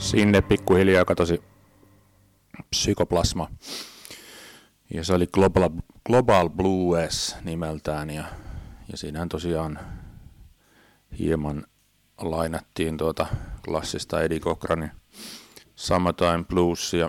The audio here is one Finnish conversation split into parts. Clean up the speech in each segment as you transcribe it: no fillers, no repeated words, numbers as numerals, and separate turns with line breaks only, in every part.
Sinne pikkuhiljaa katosi Psykoplasma. Ja se oli Global Blues nimeltään. Ja siinähän tosiaan hieman lainattiin tuota klassista Eddie Cochranin Summertime Bluesia.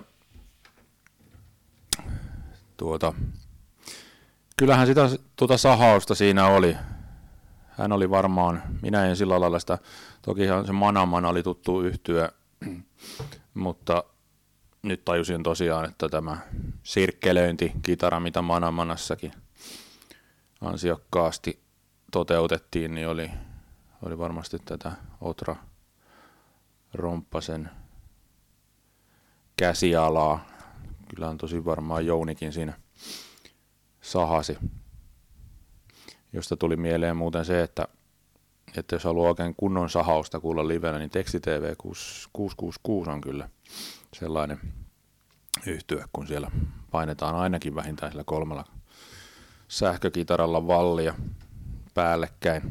Kyllähän sitä sahausta siinä oli. Hän oli varmaan, minä en sillä lailla sitä, tokihan se Manaman oli tuttu yhtyä, mutta nyt tajusin tosiaan, että tämä sirkkelöinti kitara, mitä Manamanassakin ansiokkaasti toteutettiin, niin oli varmasti tätä Otra Romppasen käsialaa. Kyllä on tosi varmaan Jounikin siinä sahasi. Josta tuli mieleen muuten se, että jos haluaa oikein kunnon sahausta kuulla livenä, niin TekstiTV 666 on kyllä sellainen yhtye, kun siellä painetaan ainakin vähintään sillä 3 sähkökitaralla vallia päällekkäin.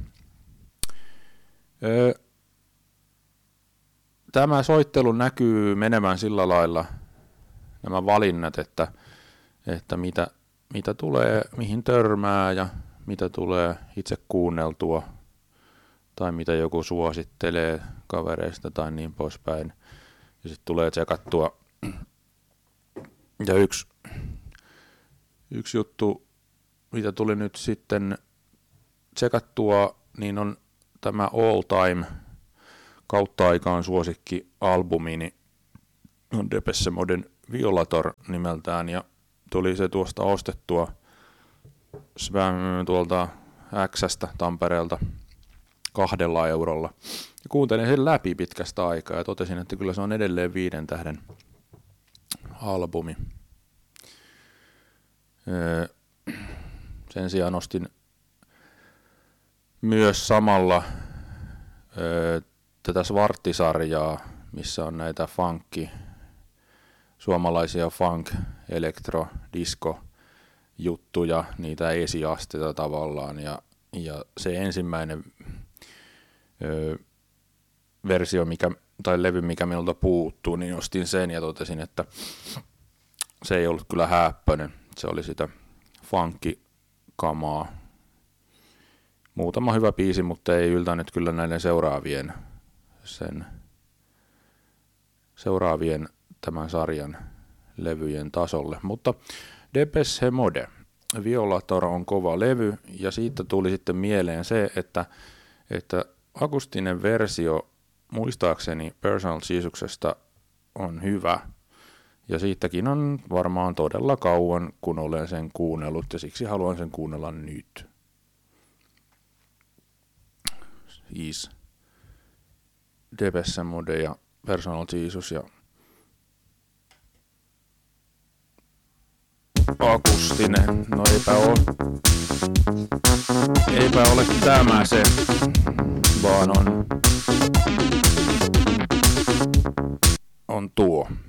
Tämä soittelu näkyy menemään sillä lailla, nämä valinnat, että mitä tulee, mihin törmää ja mitä tulee itse kuunneltua tai mitä joku suosittelee kavereista tai niin poispäin. Ja sitten tulee tsekattua. Ja yksi juttu, mitä tuli nyt sitten tsekattua, niin on tämä All Time kautta aikaan suosikki albumini on Depeche Moden Violator nimeltään ja tuli se tuosta ostettua tuolta X:stä Tampereelta 2 eurolla. Ja kuuntelin sen läpi pitkästä aikaa ja totesin, että kyllä se on edelleen 5 tähden albumi. Sen sijaan ostin myös samalla tätä Svartti-sarjaa, missä on näitä suomalaisia funk, elektro, disco juttuja, niitä esiasteita tavallaan, ja se ensimmäinen versio, tai levy, mikä minulta puuttuu, niin ostin sen ja totesin, että se ei ollut kyllä häppöinen, se oli sitä funkkikamaa. Muutama hyvä biisi, mutta ei yltänyt kyllä näiden seuraavien tämän sarjan levyjen tasolle, mutta Depeche Mode, Violator on kova levy, ja siitä tuli sitten mieleen se, että akustinen versio muistaakseni Personal Jesuksesta on hyvä, ja siitäkin on varmaan todella kauan, kun olen sen kuunnellut, ja siksi haluan sen kuunnella nyt. Siis Depeche Mode ja Personal Jesus ja akustinen, no eipä ole tämä se, vaan on tuo.